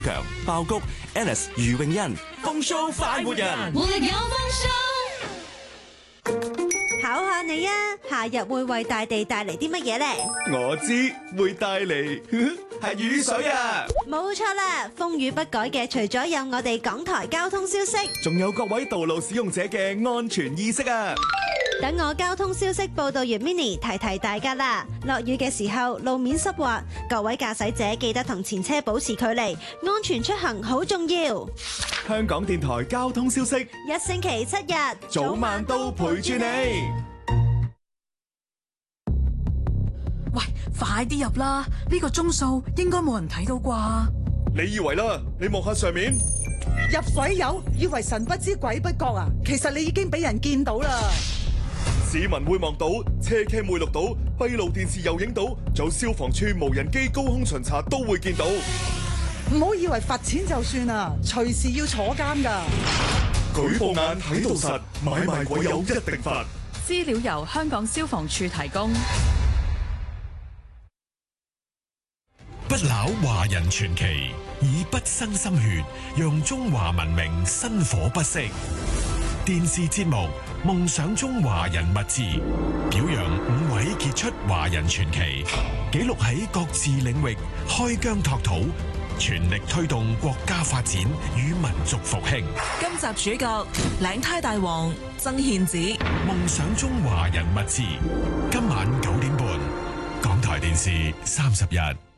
強爆谷 Alice 余詠欣，風騷快活人， 活有風騷。 考下你啊，夏日會為大地帶嚟啲乜嘢呢？ 我知會帶嚟係雨水啊！ 冇錯啦，風雨不改嘅，除咗有我哋港台交通消息， 仲有各位道路使用者嘅安全意識啊！ 等我交通消息報道員 Mini 提提大家啦。落雨嘅時候，路面濕滑，各位駕駛者記得同前車保持距離，安全出行好重要。 香港電台交通消息， 一星期7日， 早晚都陪住你。 喂，快啲入啦！呢個鐘數應該冇人睇到啩？ 你以為啦？你望下上面， 入鬼友以為神不知鬼不覺啊！其實你已經俾人見到啦。 市民會望到，車 cam 會錄到，閉路電視又影到，仲有消防處無人機高空巡查都會見到。 唔好以為罰錢就算啦，隨時要坐監噶。 舉報眼睇到實，買賣鬼友一定罰。 資料由香港消防處提供。 不朽華人傳奇，以畢生心血，讓中華文明薪火不息。電視節目《夢想中華人物誌》，表揚5位傑出華人傳奇，記錄喺各自領域開疆拓土，全力推動國家發展與民族復興。 今集主角領呔大王曾憲梓，《 夢想中華人物誌》，今晚9點半，港台電視31。